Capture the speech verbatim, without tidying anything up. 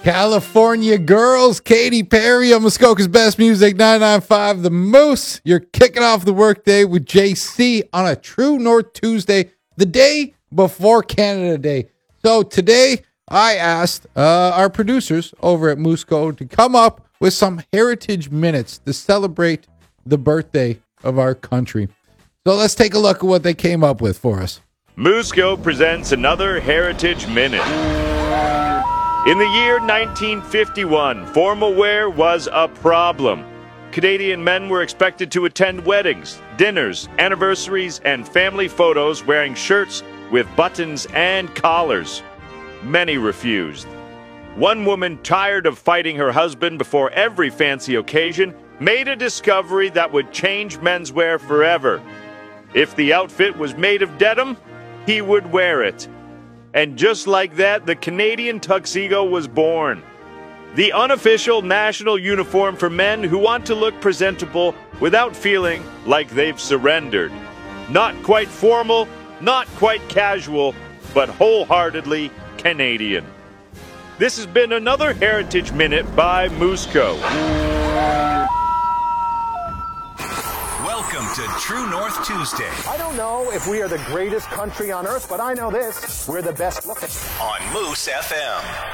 California girls, Katy Perry on Muskoka's Best Music nine ninety-five The Moose. You're kicking off the workday with J C on a True North Tuesday, the day before Canada Day. So today I asked uh, our producers over at Musco to come up with some heritage minutes to celebrate the birthday of our country. So let's take a look at what they came up with for us. Musco presents another Heritage Minute. In the year nineteen fifty-one, formal wear was a problem. Canadian men were expected to attend weddings, dinners, anniversaries, and family photos wearing shirts with buttons and collars. Many refused. One woman, tired of fighting her husband before every fancy occasion, made a discovery that would change menswear forever. If the outfit was made of denim, he would wear it. And just like that, the Canadian tuxedo was born. The unofficial national uniform for men who want to look presentable without feeling like they've surrendered. Not quite formal, not quite casual, but wholeheartedly Canadian. This has been another Heritage Minute by Musco. Welcome to True North Tuesday. I don't know if we are the greatest country on earth, but I know this. We're the best looking. On Moose F M.